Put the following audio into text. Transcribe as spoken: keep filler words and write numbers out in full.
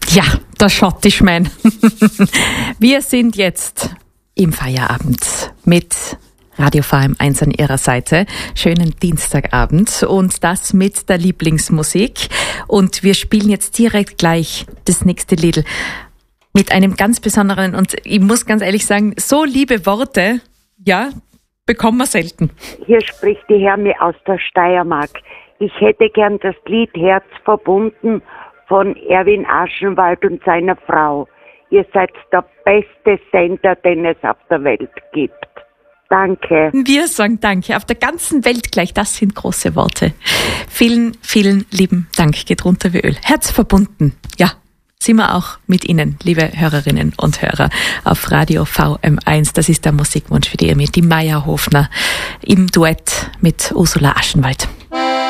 Ja, der Schottischman. Wir sind jetzt im Feierabend mit Radio V M eins an Ihrer Seite. Schönen Dienstagabend und das mit der Lieblingsmusik. Und wir spielen jetzt direkt gleich das nächste Lied mit einem ganz besonderen, und ich muss ganz ehrlich sagen, so liebe Worte, ja, bekommen wir selten. Hier spricht die Hermi aus der Steiermark. Ich hätte gern das Lied Herz verbunden von Erwin Aschenwald und seiner Frau. Ihr seid der beste Sender, den es auf der Welt gibt. Danke. Wir sagen Danke. Auf der ganzen Welt gleich, das sind große Worte. Vielen, vielen lieben Dank. Geht runter wie Öl. Herz verbunden. Ja, sind wir auch mit Ihnen, liebe Hörerinnen und Hörer, auf Radio V M eins. Das ist der Musikwunsch für die, mit die Meier Hofner im Duett mit Ursula Aschenwald.